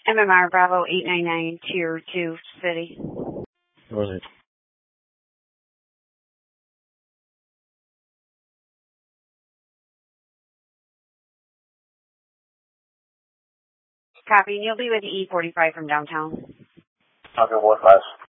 MMR Bravo 899, Tier 2 City. Was it? Copy, and you'll be with the E45 from downtown. Okay, what last?